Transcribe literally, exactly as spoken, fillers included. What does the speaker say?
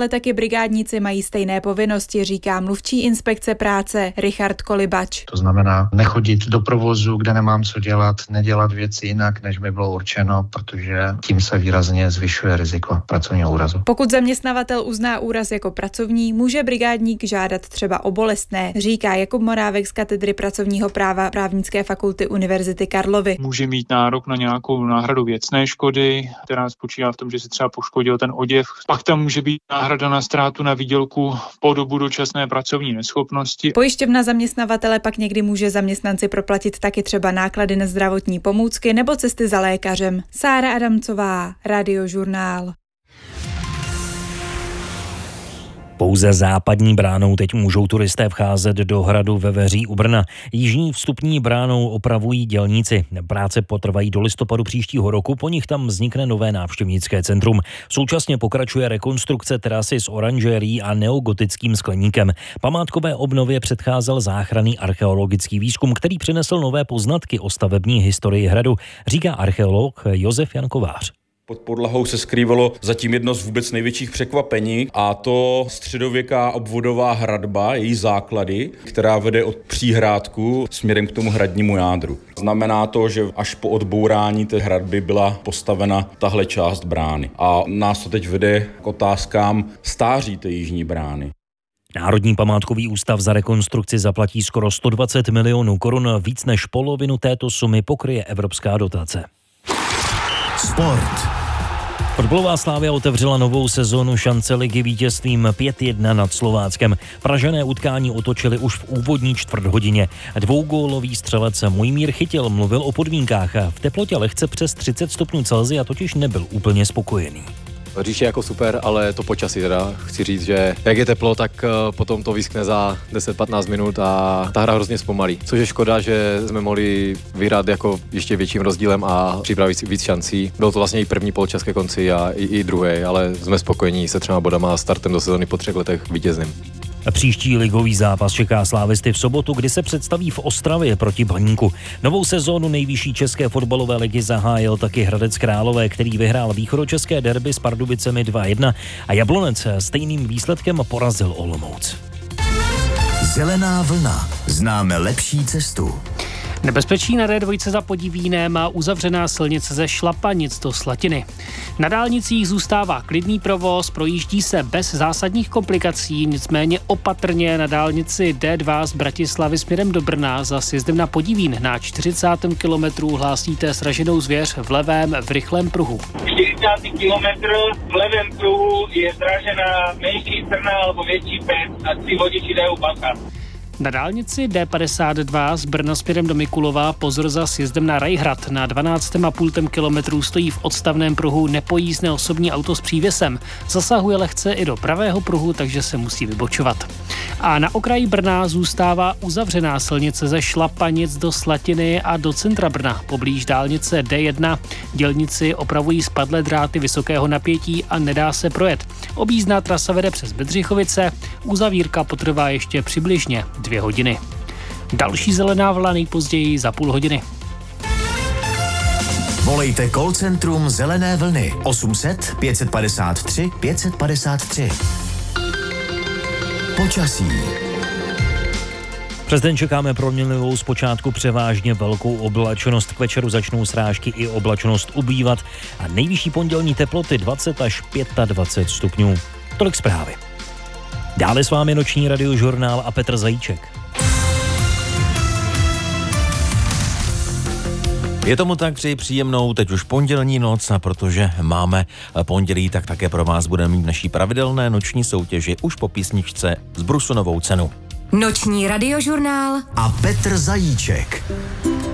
ale taky brigádníci mají stejné povinnosti, říká mluvčí inspekce práce Richard Kolibač. To znamená nechodit do provozu, kde nemám co dělat, nedělat věci jinak, než mi bylo určeno, protože tím se výrazně zvyšuje riziko pracovního úrazu. Pokud zaměstnavatel uzná úraz jako pracovní, může brigádník žádat třeba o bolestné, říká Jakub Morávek z katedry pracovního práva Právnické fakulty Univerzity Karlovy. Může mít nárok na nějakou náhradu věcné škody, která spočívá v tom, že se třeba poškodil ten oděv. Pak tam může být náhrada na ztrátu na výdělku po dobu dočasné pracovní neschopnosti. Pojišťovna zaměstnavatele pak někdy může zaměstnanci proplatit taky třeba náklady na zdravotní pomůcky nebo cesty za lékařem. Sára Adamcová, Radiožurnál. Pouze západní bránou teď můžou turisté vcházet do hradu Veveří u Brna. Jižní vstupní bránou opravují dělníci. Práce potrvají do listopadu příštího roku, po nich tam vznikne nové návštěvnické centrum. Současně pokračuje rekonstrukce terasy s oranžérií a neogotickým skleníkem. Památkové obnově předcházel záchranný archeologický výzkum, který přinesl nové poznatky o stavební historii hradu, říká archeolog Josef Jan Kovář. Pod podlahou se skrývalo zatím jedno z vůbec největších překvapení, a to středověká obvodová hradba, její základy, která vede od příhrádku směrem k tomu hradnímu jádru. Znamená to, že až po odbourání té hradby byla postavena tahle část brány. A nás to teď vede k otázkám stáří té jižní brány. Národní památkový ústav za rekonstrukci zaplatí skoro sto dvacet milionů korun, víc než polovinu této sumy pokryje evropská dotace. Sport. Fotbalová Slavia otevřela novou sezónu šance ligy vítězstvím pět jedna nad Slováckem. Pražané utkání otočili už v úvodní čtvrthodině. Dvougólový střelec Mojmír Chytil mluvil o podmínkách. V teplotě lehce přes třicet stupňů Celsia totiž nebyl úplně spokojený. Říš je jako super, ale to počasí teda, chci říct, že jak je teplo, tak potom to vyskne za deset patnáct minut a ta hra hrozně zpomalí. Což je škoda, že jsme mohli vyhrát jako ještě větším rozdílem a připravit si víc šancí. Byl to vlastně i první poločas ke konci a i, i druhý, ale jsme spokojení se třema bodama a startem do sezóny po třech letech vítězným. Příští ligový zápas čeká slávisty v sobotu, kdy se představí v Ostravě proti Baníku. Novou sezónu nejvyšší české fotbalové ligy zahájil taky Hradec Králové, který vyhrál východočeské derby s Pardubicemi dva jedna a Jablonec stejným výsledkem porazil Olomouc. Zelená vlna. Známe lepší cestu. Nebezpečí na D dva za Podivínem a uzavřená silnice ze Šlapanic do Slatiny. Na dálnicích zůstává klidný provoz, projíždí se bez zásadních komplikací, nicméně opatrně na dálnici D dva z Bratislavy směrem do Brna za sjezdem na Podivín na čtyřicátém kilometru hlásíte sraženou zvěř v levém v rychlém pruhu. čtyřicátý kilometr v levém pruhu je zražená menší srna alebo větší pes a si vodiči dají bacha. Na dálnici D padesát dva z Brna směrem do Mikulova pozor za sjezdem na Rajhrad. Na dvanáct a půl kilometru stojí v odstavném pruhu nepojízdné osobní auto s přívěsem. Zasahuje lehce i do pravého pruhu, takže se musí vybočovat. A na okraji Brna zůstává uzavřená silnice ze Šlapanic do Slatiny a do centra Brna. Poblíž dálnice D jedna dělníci opravují spadlé dráty vysokého napětí a nedá se projet. Objízdná trasa vede přes Bedřichovice, uzavírka potrvá ještě přibližně dvě hodiny. Další zelená vlna nejpozději za půl hodiny. Volejte call centrum Zelené vlny osm set pět padesát tři pět padesát tři. Počasí. Přes den čekáme proměnlivou zpočátku převážně velkou oblačnost. K večeru začnou srážky i oblačnost ubývat a nejvyšší pondělní teploty dvacet až dvacet pět stupňů. Tolik zprávy. Dále s vámi noční radiožurnál a Petr Zajíček. Je tomu tak, přeji příjemnou teď už pondělní noc, a protože máme pondělí, tak také pro vás budeme mít naší pravidelné noční soutěži už po písničce s Brusunovou cenu. Noční radiožurnál a Petr Zajíček.